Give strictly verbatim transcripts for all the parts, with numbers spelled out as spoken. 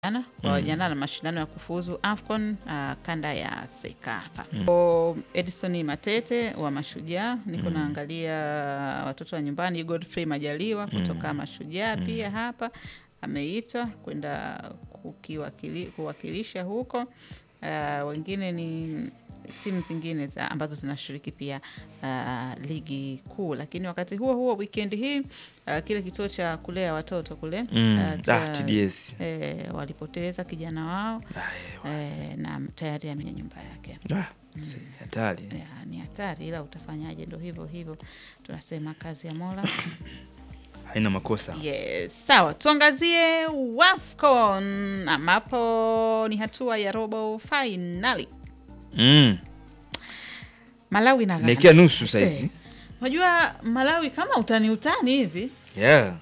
Wajiandaa na mashindano ya kufuzu AFCON uh, kanda ya Sekafa. Mm. O Edison Matete wa Mashujaa, niko mm. naangalia watoto wa nyumbani. Godfrey Majaliwa kutoka mm. Mashujaa mm. pia hapa ameitwa kwenda kukiwakili, kuwakilisha huko. Uh, wengine ni timu zingine za ambazo zinashiriki pia uh, ligi kuu. Lakini wakati huo huo weekend hii uh, kile kituo cha kulea watoto kule mm. uh, cha, T D S eh, walipoteza kijana wao eh, na tayari amenye nyumba yake. Ah, mm. hatari. Ya, ni hatari, ila utafanyaje? Ndio hivyo hivyo tunasema kazi ya Mola haina makosa. Yes, sawa. Tuangazie AFCON ambapo ni hatua ya robo finali. Mm. Malawi na Ghana. Nekia nusu saizi. Unajua Malawi kama utani utani hivi. Yeah.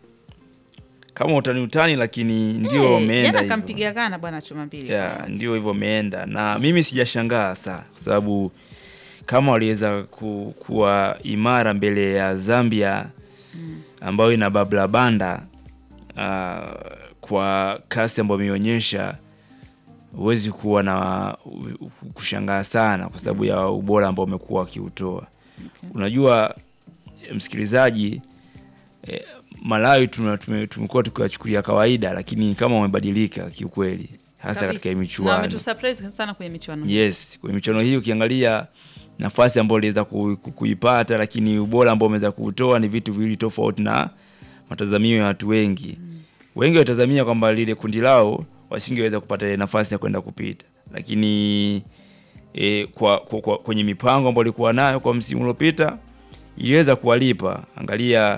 Kama utani utani lakini ndio wameenda hivyo. Jana kampigia Ghana bwana chuma mbili. Yeah, ndio hivyo wameenda. Na mimi sijashangaa sana kwa sababu kama waliweza ku, kuwa imara mbele ya Zambia mm. ambayo ina Babla Banda uh, kwa kasi ambayo imeonyesha, huwezi kuwa na kushangaa sana kwa sababu ya ubora ambao umekuwa akiutoa. Okay. Unajua msikilizaji, eh, Malawi tumekuwa tukiwachukulia kawaida, lakini kama wamebadilika kiukweli hasa Kabis. katika michuano. Na wametusurprise sana kwenye michuano. Yes, kwenye michuano hii ukiangalia nafasi ambayo waliweza ku, ku, kuipata, lakini ubora ambao wameweza kuutoa ni vitu viwili tofauti na matazamio ya watu wengi. Mm. Wengi watazamia kwamba lile kundi lao wasingeweza kupata nafasi ya kwenda kupita, lakini e, kwa, kwa, kwa kwenye mipango ambayo walikuwa nayo kwa msimu uliopita iliweza kuwalipa. Angalia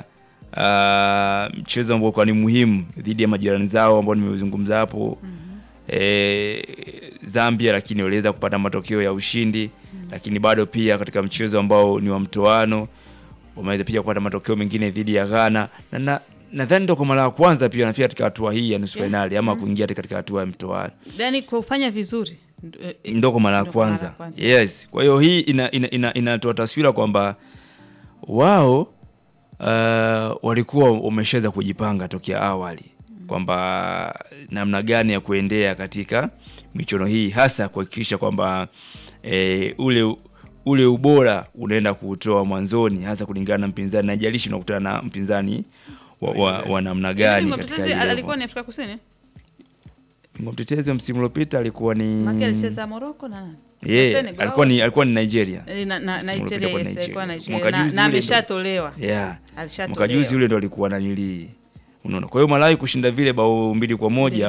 uh, mchezo ambao kwa ni muhimu dhidi ya majirani zao ambao nimezungumza hapo. Mm -hmm. e, Zambia, lakini waliweza kupata matokeo ya ushindi. Mm -hmm. Lakini bado pia katika mchezo ambao ni wa mtoano wameweza pia kupata matokeo mengine dhidi ya Ghana, na, na nadhani ndio kwa mara ya kwanza pia wanafika katika hatua hii ya nusu finali. Yeah. ama mm. kuingia katika hatua ya mtoano. Yaani kufanya vizuri ndio kwa mara ya kwanza. Yes. Kwa hiyo hii ina inatoa ina, ina taswira kwamba wao uh, walikuwa wameshaweza kujipanga tokea awali mm. kwamba namna gani ya kuendea katika michuano hii, hasa kuhakikisha kwamba e, ule ule ubora unaenda kuutoa mwanzoni, hasa kulingana na mpinzani, na jalishi unakutana na mpinzani wa, wa, wa namna gani katika ile. Alikuwa ni Afrika Kusini. Mtetezi msimu uliopita alikuwa ni Maki alicheza Morocco na nani? Yeah, alikuwa ni alikuwa ni Nigeria. Na, na Nigeria, yes, alikuwa Nigeria. Na, na ameshatolewa. Yeah. Alishatolewa. Mwaka juzi yule ndo alikuwa na nili. Unaona. Kwa hiyo Malawi kushinda vile bao mbili kwa moja.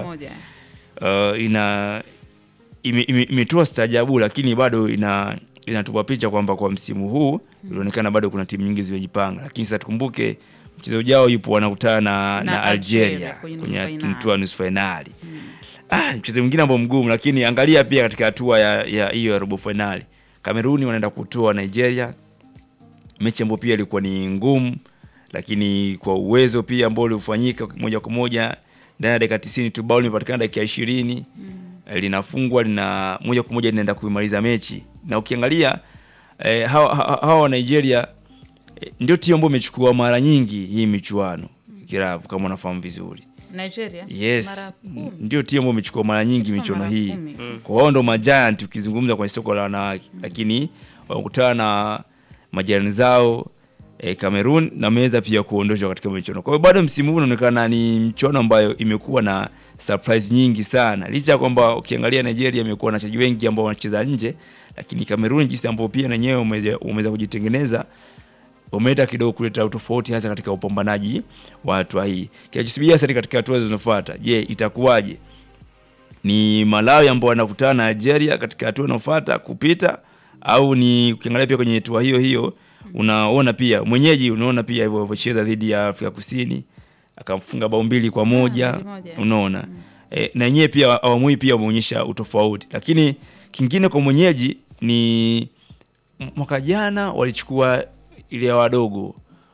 Uh, ina imetoa ime, ime stajabu, lakini bado ina inatupa picha kwamba kwa msimu huu inaonekana bado kuna timu nyingi zimejipanga. Lakini sasa tukumbuke mchezo ujao yupo wanakutana na, na, na Algeria kwenye hatua nusu finali. Hmm. Ah, mchezo mwingine ambao mgumu, lakini angalia pia katika hatua ya ya hiyo ya robo finali. Kameruni wanaenda kutoa Nigeria. Mechi ambayo pia ilikuwa ni ngumu, lakini kwa uwezo pia ambao ulifanyika moja kwa moja ndani ya dakika tisini tu, bao limepatikana dakika ishirini. Hmm. Linafungwa lina moja kwa moja linaenda kuimaliza mechi. Na ukiangalia eh, hawa hawa Nigeria eh, ndio timu ambayo imechukua mara nyingi hii michuano. Kiravu kama unafahamu vizuri. Nigeria? Yes. Mara ndio timu ambayo imechukua mara nyingi michuano hii. Mm. Kwa hiyo ndo majiant ukizungumza kwenye soko la wanawake. Mm. Lakini wakutana na majirani zao eh, Cameroon, na meza pia kuondoshwa katika michuano. Kwa hiyo bado msimu huu unaonekana ni michuano ambayo imekuwa na surprise nyingi sana. Licha kwamba ukiangalia Nigeria imekuwa na wachezaji wengi ambao wanacheza nje, lakini Cameroon jinsi ambao pia na nyewe umeweza kujitengeneza umeenda kidogo kuleta utofauti hasa katika upambanaji wa hatua hii. Kinachosubiri sasa katika hatua zinazofuata, je, itakuwaje? Ni Malawi ambao wanakutana na Nigeria katika hatua inayofuata kupita, au ni ukiangalia pia kwenye hatua hiyo hiyo unaona pia mwenyeji unaona pia hivyo walivyocheza dhidi ya Afrika Kusini akamfunga bao mbili kwa moja, ah, unaona. Mm. E, na yenyewe pia awamu hii pia wameonyesha utofauti. Lakini kingine kwa mwenyeji ni mwaka jana walichukua ile ya wadogo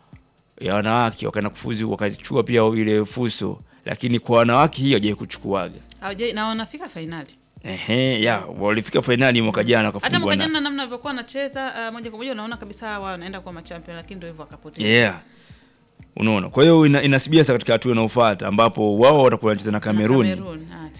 ya wanawake wakaenda kufuzu, wakachukua pia ile fuso, lakini kwa wanawake hiyo hajaje kuchukuaga. Hawaje na wanafika finali. Ehe, ya walifika finali mwaka jana wakafungwa. Hata mwaka jana namna walivyokuwa wanacheza uh, moja kwa moja unaona kabisa wao wanaenda kwa machampion, lakini ndio hivyo akapoteza. Yeah. Unaona. Kwa hiyo ina, inasibia sasa katika hatua inayofuata ambapo wao watakuwa wanacheza na Cameroon.